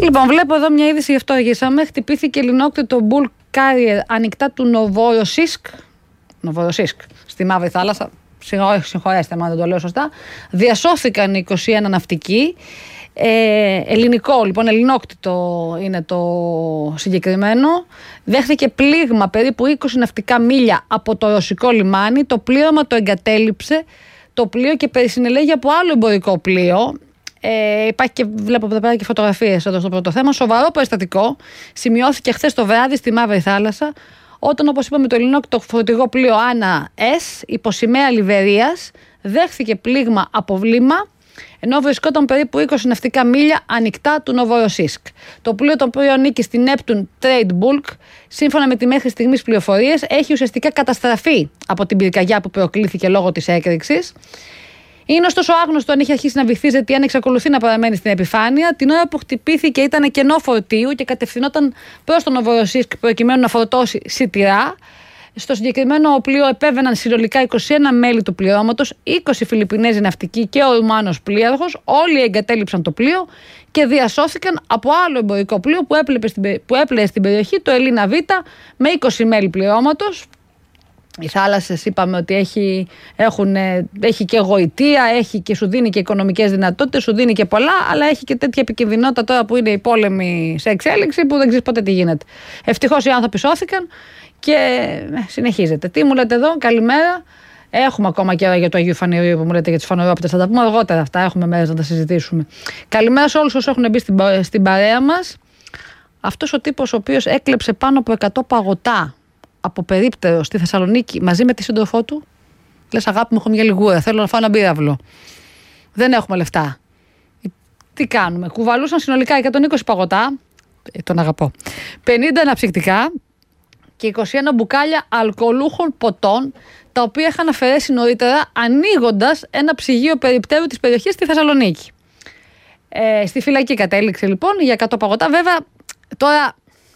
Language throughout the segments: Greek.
Λοιπόν, βλέπω εδώ μια είδηση, γι' αυτό αργήσαμε. Χτυπήθηκε ελληνόκτητο Bull Carrier ανοιχτά του Νοβοροσίσκ στη Μαύρη Θάλασσα. Συγχωρέστε αν δεν το λέω σωστά. Διασώθηκαν 21 ναυτικοί. Ελληνικό, λοιπόν, ελληνόκτητο είναι το συγκεκριμένο. Δέχθηκε πλήγμα περίπου 20 ναυτικά μίλια από το ρωσικό λιμάνι. Το πλήρωμα το εγκατέλειψε το πλοίο και περισυνελέγει από άλλο εμπορικό πλοίο. Υπάρχει και βλέπω εδώ πέρα και φωτογραφίες εδώ στο πρώτο θέμα. Σοβαρό περιστατικό σημειώθηκε χθες το βράδυ στη Μαύρη Θάλασσα, όταν, όπως είπαμε, το ελληνόκτητο φορτηγό πλοίο Άννα S υπό σημαία Λιβερίας δέχθηκε πλήγμα από βλήμα, ενώ βρισκόταν περίπου 20 ναυτικά μίλια ανοιχτά του Νοβοροσίσκ. Το πλοίο, το οποίο ανήκει στην Neptune Trade Bulk, σύμφωνα με τη μέχρι στιγμής πληροφορίες, έχει ουσιαστικά καταστραφεί από την πυρκαγιά που προκλήθηκε λόγω της έκρηξης. Είναι ωστόσο άγνωστο αν είχε αρχίσει να βυθίζεται ή αν εξακολουθεί να παραμένει στην επιφάνεια. Την ώρα που χτυπήθηκε ήταν κενό φορτίου και κατευθυνόταν προς τον Νοβοροσίσκ προκειμένου να φορτώσει σιτηρά. Στο συγκεκριμένο πλοίο επέβαιναν συνολικά 21 μέλη του πληρώματος, 20 Φιλιππινέζοι ναυτικοί και ο Ρουμάνος πλοίαρχος. Όλοι εγκατέλειψαν το πλοίο και διασώθηκαν από άλλο εμπορικό πλοίο που έπλεε στην περιοχή, το Ελλίνα Β, με 20 μέλη πληρώματος. Οι θάλασσες, είπαμε ότι έχει και γοητεία, έχει και σου δίνει και οικονομικές δυνατότητες, σου δίνει και πολλά, αλλά έχει και τέτοια επικινδυνότητα τώρα που είναι οι πόλεμοι σε εξέλιξη που δεν ξέρεις ποτέ τι γίνεται. Ευτυχώς οι άνθρωποι σώθηκαν και συνεχίζεται. Τι μου λέτε εδώ, καλημέρα. Έχουμε ακόμα καιρό για το Αγίου Φανηρίου που μου λέτε για τις φανερόπιτες. Θα τα πούμε αργότερα αυτά. Έχουμε μέρες να τα συζητήσουμε. Καλημέρα σε όλους όσους έχουν μπει στην παρέα μας. Αυτός ο τύπος ο οποίος έκλεψε πάνω από 100 παγωτά από περίπτερο στη Θεσσαλονίκη μαζί με τη σύντροφό του. Λες, αγάπη μου, έχω μια λιγούρα. Θέλω να φάω ένα μπύραυλο. Δεν έχουμε λεφτά. Τι κάνουμε? Κουβαλούσαν συνολικά 120 παγωτά. Τον αγαπώ. 50 αναψυκτικά και 21 μπουκάλια αλκοολούχων ποτών, τα οποία είχαν αφαιρέσει νωρίτερα ανοίγοντας ένα ψυγείο περιπτέρου της περιοχής στη Θεσσαλονίκη. Στη φυλακή κατέληξε λοιπόν για 100 παγωτά. Βέβαια, τώρα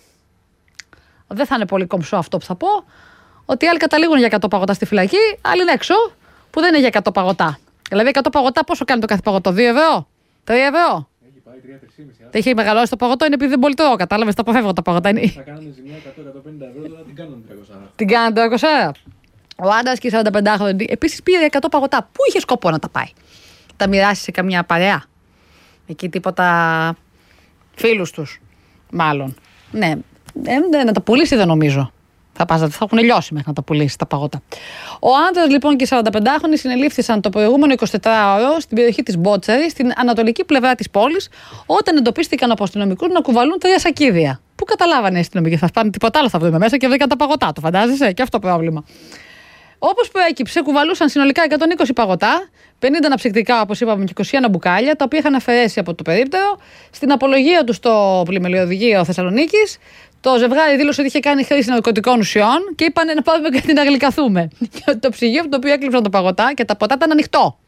δεν θα είναι πολύ κομψό αυτό που θα πω, ότι άλλοι καταλήγουν για 100 παγωτά στη φυλακή, άλλοι είναι έξω που δεν είναι για 100 παγωτά. Δηλαδή 100 παγωτά πόσο κάνει το κάθε παγωτό? 2 ευρώ? 3 ευρώ? Έχει πάει 3-3,5. Έχει μεγαλώσει το παγωτό, είναι επειδή δεν πολύ τρώω, κατάλαβες, τα αποφεύγω τα παγωτά. Θα κάνανε ζημιά 100-150 ευρώ, τώρα την κάνανε 300. Την κάνανε 300. Ο άντρας και η 45χρονη επίσης πήρε 100 παγωτά. Πού είχε σκοπό να τα πάει? Τα μοιράσει σε καμιά παρέα? Εκεί τίποτα φίλους τους, μάλλον. Ναι. Να τα πουλήσει δεν νομίζω. Θα έχουν λιώσει μέχρι να τα πουλήσει τα παγωτά. Ο άντρας λοιπόν και οι 45χρονοι συνελήφθησαν το προηγούμενο 24ωρο στην περιοχή της Μπότσαρης, στην ανατολική πλευρά της πόλης, όταν εντοπίστηκαν από αστυνομικούς να κουβαλούν 3 σακίδια. Πού καταλάβανε οι αστυνομικοί? Θα πάνε τίποτα άλλο, θα βρούμε μέσα και βρήκαν τα παγωτά. Το φαντάζεσαι? Και αυτό πρόβλημα. Όπως προέκυψε, κουβαλούσαν συνολικά 120 παγωτά, 50 αναψυκτικά, όπως είπαμε, και 21 μπουκάλια, τα οποία είχαν αφαιρέσει από το περίπτερο. Στην απολογία του στο πλημελιωδηγείο Θεσσαλονίκης, το ζευγάρι δήλωσε ότι είχε κάνει χρήση ναρκωτικών ουσιών και είπαν να πάμε κάτι να γλυκαθούμε. Το ψυγείο από το οποίο έκλειψαν το παγωτά και τα ποτά ήταν ανοιχτό.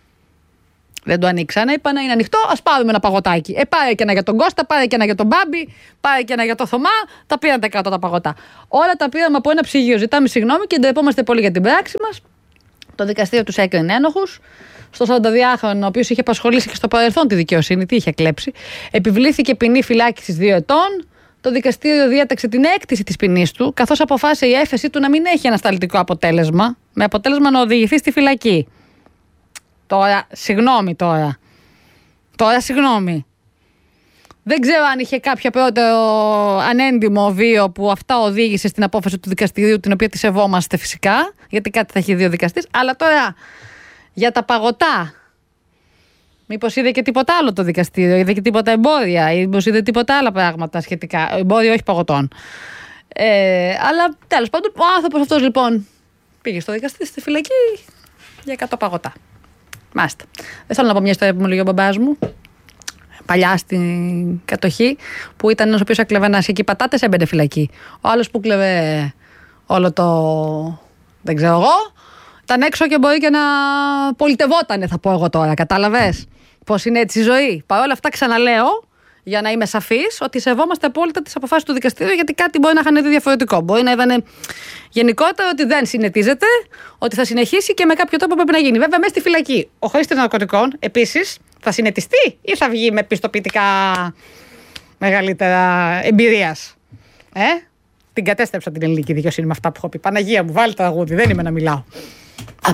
Δεν το ανοίξανε, είπαν είναι ανοιχτό, ας πάρουμε ένα παγωτάκι. Πάρε και ένα για τον Κώστα, πάρε και ένα για τον Μπάμπη, πάρε και ένα για το Θωμά, τα πήραν τα 100 τα παγωτά. Όλα τα πήραμε από ένα ψυγείο. Ζητάμε συγγνώμη και ντρεπόμαστε πολύ για την πράξη μας. Το δικαστήριο τους έκρινε ένοχους. Στο 42χρονο, ο οποίος είχε απασχολήσει και στο παρελθόν τη δικαιοσύνη, τι είχε κλέψει, επιβλήθηκε ποινή φυλάκισης 2 ετών. Το δικαστήριο διέταξε την έκτηση της ποινής του, καθώς αποφάσισε η έφεση του να μην έχει ανασταλτικό αποτέλεσμα, με αποτέλεσμα να οδηγηθεί στη φυλακή. Τώρα, συγγνώμη τώρα. Συγγνώμη. Δεν ξέρω αν είχε κάποιο πρώτο ανέντιμο βίο που αυτά οδήγησε στην απόφαση του δικαστηρίου, την οποία τη σεβόμαστε φυσικά, γιατί κάτι θα έχει δει ο δικαστής. Αλλά τώρα, για τα παγωτά, μήπως είδε και τίποτα άλλο το δικαστήριο, είδε και τίποτα εμπόρια, μήπως είδε τίποτα άλλα πράγματα σχετικά. Εμπόριο όχι παγωτών. Αλλά τέλος πάντων, ο άνθρωπος αυτός λοιπόν πήγε στο δικαστήριο, στη φυλακή για 100 παγωτά. Μάλιστα. Δεν θέλω να πω μια ιστορία που μου λέγει ο μπαμπάς μου. Παλιά στην κατοχή, που ήταν ένας ο οποίος έκλεβε ένα σακί πατάτες, έμπαινε φυλακή. Ο άλλος που κλεβε όλο το. Δεν ξέρω εγώ, ήταν έξω και μπορεί και να πολιτευότανε, θα πω εγώ τώρα. Κατάλαβες πώς είναι έτσι η ζωή? Παρ' όλα αυτά, ξαναλέω, για να είμαι σαφής, ότι σεβόμαστε απόλυτα τις αποφάσεις του δικαστήριου, γιατί κάτι μπορεί να είχαν δει διαφορετικό. Μπορεί να είδανε γενικότερα ότι δεν συνετίζεται, ότι θα συνεχίσει και με κάποιο τρόπο πρέπει να γίνει. Βέβαια, μέσα στη φυλακή, ο χρήστης ναρκωτικών επίσης θα συνετιστεί ή θα βγει με πιστοποιητικά μεγαλύτερα εμπειρίας. Την κατέστρεψα την ελληνική δικαιοσύνη με αυτά που έχω πει. Παναγία μου, βάλτε τα αγούδι, δεν είμαι να μιλάω.